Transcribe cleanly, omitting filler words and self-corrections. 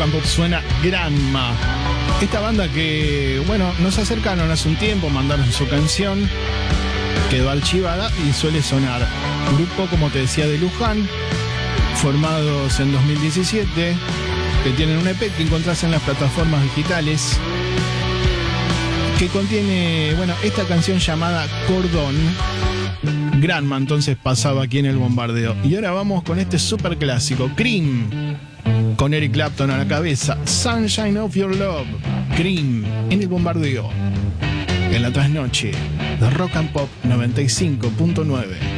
and Pop suena Granma. Esta banda que, bueno, nos acercaron hace un tiempo, mandaron su canción, quedó archivada y suele sonar. Grupo, como te decía, de Luján, formados en 2017, que tienen un EP que encontrás en las plataformas digitales, que contiene, bueno, esta canción llamada Cordón. Granma entonces pasaba aquí en el bombardeo. Y ahora vamos con este super clásico, Cream, con Eric Clapton a la cabeza, Sunshine of Your Love. Cream en el bombardeo, en la trasnoche de Rock and Pop 95.9.